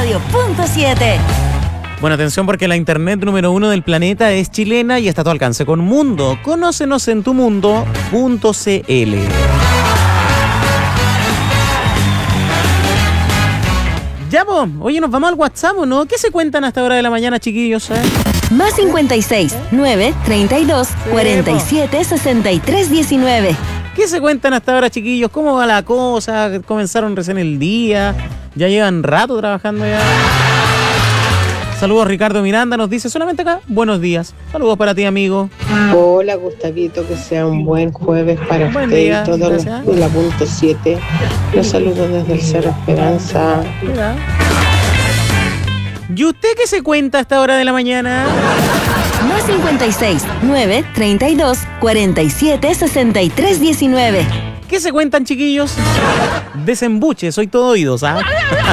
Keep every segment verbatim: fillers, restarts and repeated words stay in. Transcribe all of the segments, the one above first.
radio punto siete. Bueno, atención porque la internet número uno del planeta es chilena y está a tu alcance con Mundo. Conócenos en tumundo punto cl. Ya, pues, oye, nos vamos al WhatsApp, ¿o no? ¿Qué se cuentan a esta hora de la mañana, chiquillos? ¿Eh? Más cincuenta y seis, nueve, treinta y dos, cuarenta y siete, sesenta y tres, diecinueve. ¿Qué se cuentan hasta ahora, chiquillos? ¿Cómo va la cosa? ¿Comenzaron recién el día? ¿Ya llevan rato trabajando ya? Saludos, Ricardo Miranda nos dice solamente acá, buenos días. Saludos para ti, amigo. Hola, Gustavito, que sea un buen jueves para buen usted día, y todos los de la punto siete. Los saludos desde el Cerro Esperanza. Mira. ¿Y usted qué se cuenta a esta hora de la mañana? Más cincuenta y seis, nueve, treinta y dos, cuarenta y siete, sesenta y tres, diecinueve. ¿Qué se cuentan, chiquillos? Desembuche, soy todo oídos, ¿ah?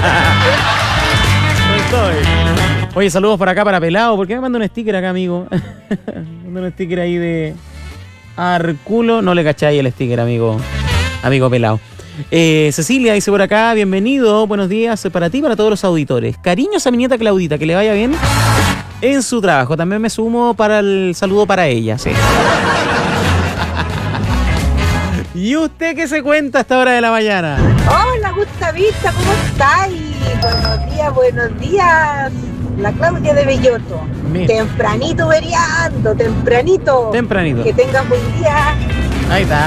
Soy todo. Oye, saludos para acá, para Pelado. ¿Por qué me manda un sticker acá, amigo? Manda un sticker ahí de Arculo. No le cacháis el sticker, amigo. Amigo Pelado. Eh, Cecilia dice por acá, bienvenido, buenos días para ti y para todos los auditores. Cariños a mi nieta Claudita, que le vaya bien en su trabajo. También me sumo para el saludo para ella, sí. ¿Y usted qué se cuenta a esta hora de la mañana? Hola, Gustavita, ¿cómo estáis? Buenos días, buenos días. La Claudia de Belloto. Mira. Tempranito veriando, tempranito. Tempranito. Que tengan buen día. Ahí está.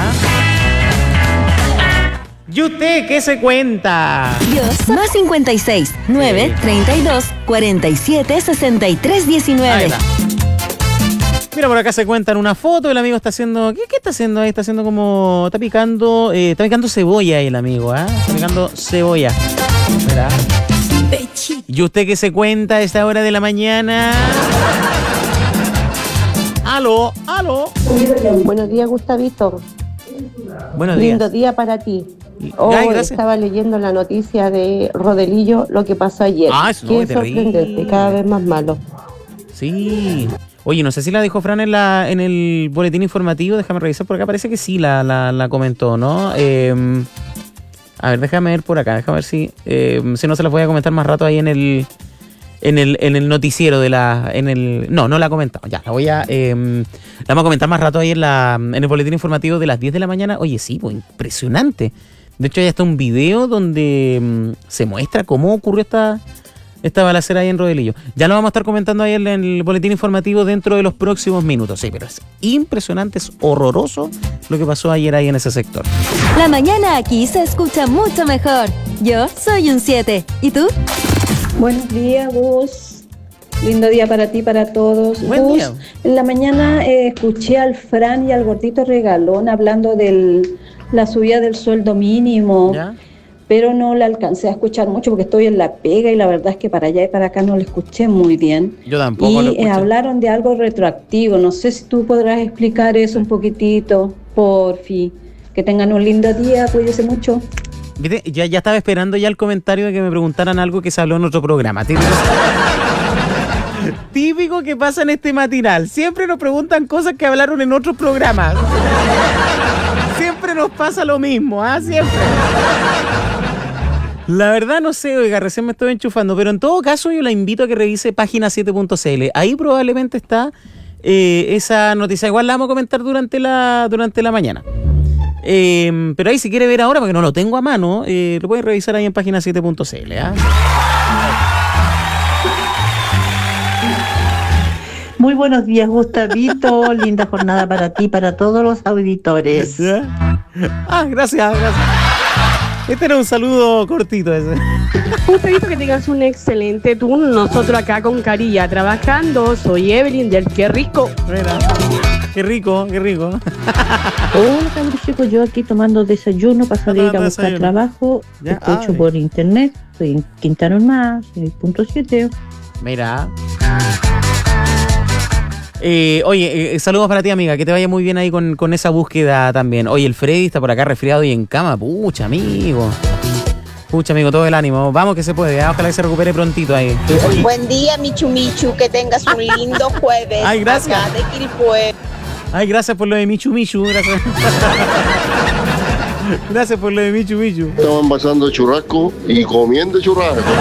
¿Y usted qué se cuenta? Dios. Más cincuenta y seis, nueve, treinta y dos, cuarenta y siete, sesenta y tres, diecinueve. Ahí está. Mira, por acá se cuentan una foto, el amigo está haciendo... ¿Qué, qué está haciendo ahí? Está haciendo como... Está picando... Eh, está picando cebolla ahí el amigo, ¿ah? ¿eh? Está picando cebolla. Mira. ¿Y usted qué se cuenta a esta hora de la mañana? Aló, aló. Buenos días, Gustavito. Buenos días. Lindo día para ti. Hoy oh, estaba leyendo la noticia de Rodelillo, lo que pasó ayer. Ah, eso Qué no, terrible. sorprendente, cada vez más malo. Sí. Oye, no sé si la dijo Fran en, la, en el boletín informativo. Déjame revisar por acá. Parece que sí la, la, la comentó, ¿no? Eh, a ver, déjame ver por acá. Déjame ver si, eh, si no se las voy a comentar más rato ahí en el... En el, en el noticiero de la... En el, no, no la he comentado. Ya, la voy a... Eh, la vamos a comentar más rato ahí en, la, en el boletín informativo de las diez de la mañana. Oye, sí, pues impresionante. De hecho, hay hasta un video donde um, se muestra cómo ocurrió esta, esta balacera ahí en Rodelillo. Ya lo vamos a estar comentando ahí en el boletín informativo dentro de los próximos minutos. Sí, pero es impresionante, es horroroso lo que pasó ayer ahí en ese sector. La mañana aquí se escucha mucho mejor. Yo soy un siete. ¿Y tú? Buenos días, Gus. Lindo día para ti, para todos. Buen Gus, día. En la mañana eh, escuché al Fran y al Gordito Regalón hablando de la subida del sueldo mínimo, ¿Ya? pero no la alcancé a escuchar mucho porque estoy en la pega y la verdad es que para allá y para acá no la escuché muy bien. Yo tampoco y lo escuché. eh, hablaron de algo retroactivo. No sé si tú podrás explicar eso un poquitito, porfi. Que tengan un lindo día, cuídese mucho. ¿Viste? Ya, ya estaba esperando ya el comentario de que me preguntaran algo que se habló en otro programa. Típico, Típico que pasa en este matinal. Siempre nos preguntan cosas que hablaron en otros programas. Siempre nos pasa lo mismo, ¿ah? Siempre. La verdad no sé, oiga, recién me estoy enchufando, pero en todo caso yo la invito a que revise página siete punto cl. Ahí probablemente está eh, esa noticia. Igual la vamos a comentar durante la, durante la mañana. Eh, pero ahí si quiere ver ahora, porque no lo tengo a mano, eh, lo pueden revisar ahí en página siete punto cl. ¿eh? Muy buenos días, Gustavito. Linda jornada para ti, para todos los auditores. Ah, gracias, gracias. Este era un saludo cortito ese. Gustavito, que tengas un excelente turno. Nosotros acá con Carilla trabajando. Soy Evelyn del Qué Rico. Mira, qué rico, qué rico. Hola, cabrón chico, yo aquí tomando desayuno para salir a buscar desayuno. trabajo. Ya, Escucho ay. por internet. Estoy en Quintana Normal, punto siete. Mira. Eh, oye, eh, saludos para ti, amiga, que te vaya muy bien ahí con, con esa búsqueda también. Oye, el Freddy está por acá resfriado y en cama. Pucha, amigo. Pucha, amigo, todo el ánimo. Vamos que se puede. ¿eh? Ojalá que se recupere prontito ahí. Buen día, Michu Michu. Que tengas un lindo jueves. Ay, gracias. Acá de Quilpué. Ay, gracias por lo de Michu Michu. Gracias. Gracias por lo de Michu Michu. Estaban pasando churrasco y comiendo churrasco.